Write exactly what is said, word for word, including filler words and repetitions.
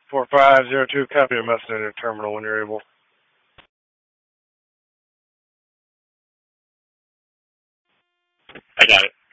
four five zero two, copy your messenger terminal when you're able. I got it.